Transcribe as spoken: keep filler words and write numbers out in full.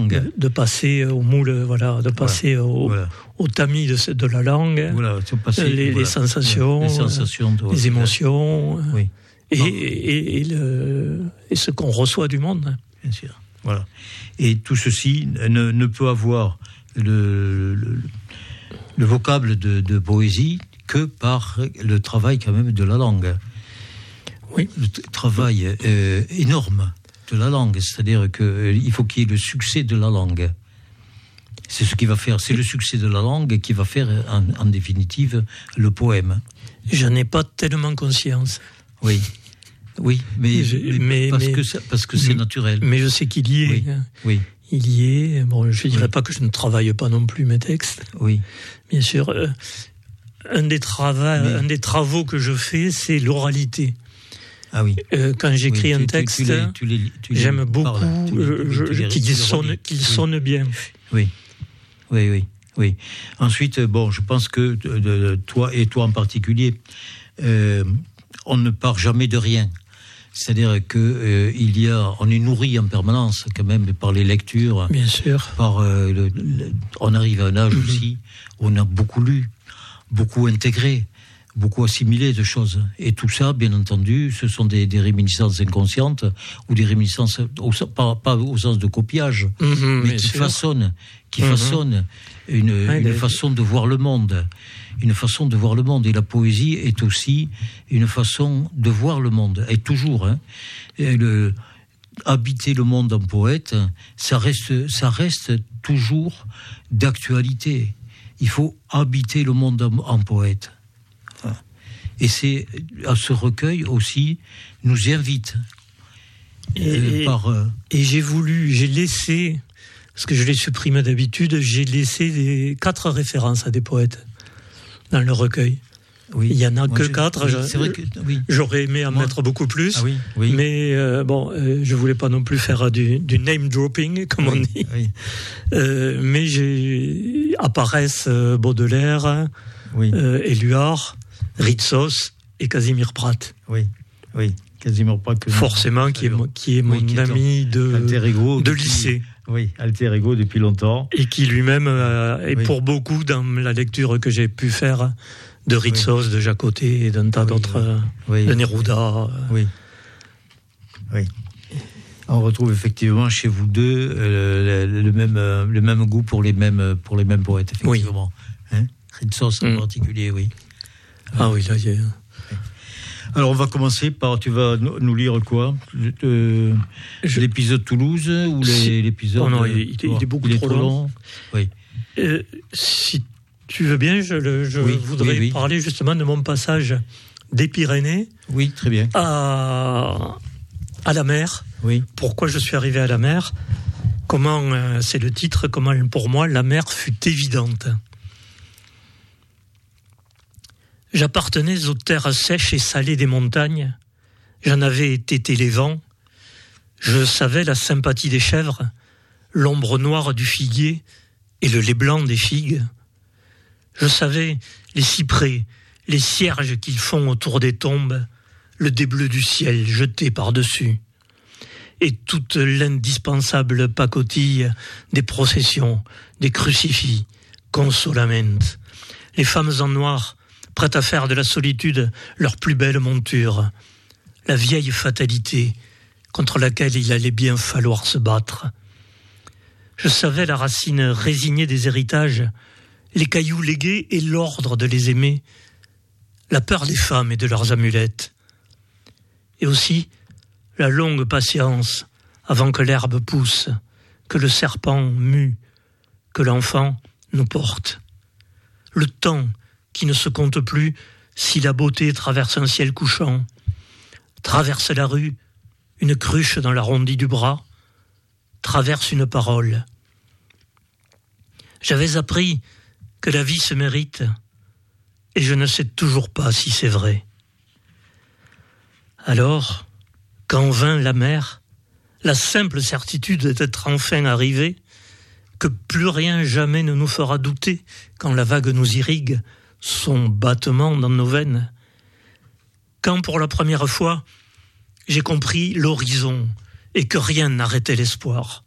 langue. De, de passer au moule, voilà, de passer voilà. Au, voilà. au tamis de, de la langue, voilà, passer, les, voilà. les sensations, les, sensations de, les émotions, oui. et, et, et, le, et ce qu'on reçoit du monde. Bien sûr. Voilà. Et tout ceci ne, ne peut avoir le, le, le vocable de, de poésie que par le travail quand même de la langue. Oui. Le travail euh, énorme de la langue, c'est-à-dire qu'il euh, faut qu'il y ait le succès de la langue. C'est ce qui va faire, c'est le succès de la langue qui va faire en, en définitive le poème. J'en ai pas tellement conscience. Oui. Oui, mais, je, mais parce, mais, que ça, parce que c'est mais, naturel. Mais je sais qu'il y est. Oui, oui. Il y est. Bon, je ne dirais oui. pas que je ne travaille pas non plus mes textes. Oui. Bien sûr. Euh, un, des trava- mais... un des travaux que je fais, c'est l'oralité. Ah oui. Euh, quand j'écris oui, tu, un texte, tu, tu les, tu les, tu les j'aime beaucoup parles, tu les, je, tu les, qu'il, sonne, qu'il oui. sonne bien. Oui, oui, oui. oui. Ensuite, bon, je pense que de, de, toi et toi en particulier, euh, on ne part jamais de rien. C'est-à-dire que euh, il y a, on est nourri en permanence quand même par les lectures. Bien sûr. Par, euh, le, le, on arrive à un âge mm-hmm. aussi où on a beaucoup lu, beaucoup intégré, beaucoup assimilé de choses. Et tout ça, bien entendu, ce sont des, des réminiscences inconscientes ou des réminiscences au, pas, pas au sens de copiage, mm-hmm, mais qui sûr. façonnent, qui mm-hmm. façonnent une, ouais, une mais... façon de voir le monde. Une façon de voir le monde. Et la poésie est aussi une façon de voir le monde. Et toujours, hein. Et le, habiter le monde en poète, ça reste, ça reste toujours d'actualité. Il faut habiter le monde en, en poète. Et c'est, à ce recueil aussi, nous invite. Et, euh, par, euh, et j'ai voulu, j'ai laissé, parce que je l'ai supprimé d'habitude, j'ai laissé des, quatre références à des poètes dans le recueil. Oui. Il y en a Moi, que je, quatre. Oui, je, c'est vrai que, oui. J'aurais aimé en Moi, mettre beaucoup plus. Ah oui, oui. Mais euh, bon, euh, je voulais pas non plus faire du, du name dropping, comme oui, on dit. Oui. Euh, mais j'ai, apparaissent euh, Baudelaire, oui. euh, Éluard, Ritsos et Casimir Prat. Oui, oui. Casimir Prat. Que Forcément, qui est, qui est mon oui, qui ami est de, alter ego, de depuis, lycée. Oui, alter ego depuis longtemps. Et qui lui-même euh, est oui. pour beaucoup dans la lecture que j'ai pu faire de Ritsos, oui. de Jacotet et d'un tas oui, d'autres, oui. de Neruda. Oui. Oui. On retrouve effectivement chez vous deux euh, le, le, même, euh, le même goût pour les mêmes, pour les mêmes poètes, effectivement. Oui. Hein Ritsos en mm. particulier, oui. Ah oui, là, il y a... Alors, on va commencer par, tu vas nous lire quoi euh, Je... L'épisode Toulouse ou les, si... l'épisode... Oh non, il, il, il est beaucoup il trop, est trop long. long. Oui. Euh, si tu veux bien, je, le, je oui, voudrais oui, oui. parler justement de mon passage des Pyrénées. Oui, très bien. À, à la mer. Oui. Pourquoi je suis arrivé à la mer ? Comment, euh, c'est le titre, comment pour moi la mer fut évidente. J'appartenais aux terres sèches et salées des montagnes. J'en avais été les vents. Je savais la sympathie des chèvres, l'ombre noire du figuier et le lait blanc des figues. Je savais les cyprès, les cierges qu'ils font autour des tombes, le débleu du ciel jeté par-dessus, et toute l'indispensable pacotille des processions, des crucifix, consolament, les femmes en noir, prêtes à faire de la solitude leur plus belle monture, la vieille fatalité contre laquelle il allait bien falloir se battre. Je savais la racine résignée des héritages, les cailloux légués et l'ordre de les aimer, la peur des femmes et de leurs amulettes, et aussi la longue patience avant que l'herbe pousse, que le serpent mue, que l'enfant nous porte. Le temps qui ne se compte plus si la beauté traverse un ciel couchant, traverse la rue, une cruche dans l'arrondi du bras, traverse une parole. J'avais appris que la vie se mérite, et je ne sais toujours pas si c'est vrai. Alors, quand vint la mer, la simple certitude d'être enfin arrivé, que plus rien jamais ne nous fera douter quand la vague nous irrigue son battement dans nos veines. Quand pour la première fois, j'ai compris l'horizon et que rien n'arrêtait l'espoir.